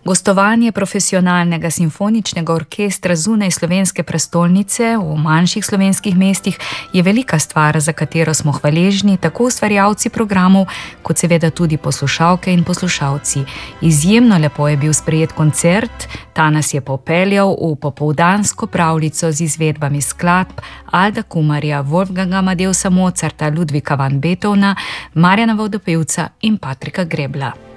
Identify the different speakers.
Speaker 1: Gostovanje profesionalnega simfoničnega orkestra zunaj slovenske prestolnice v manjših slovenskih mestih je velika stvar, za katero smo hvaležni tako ustvarjalci programov, kot seveda tudi poslušalke in poslušalci. Izjemno lepo je bil sprejet koncert, ta nas je popeljal v popoldansko pravljico z izvedbami skladb Alda Kumarja, Wolfganga Amadeusa Mozarta, Ludvika van Beethovna, Marjana Vodopevca in Patrika Grebla.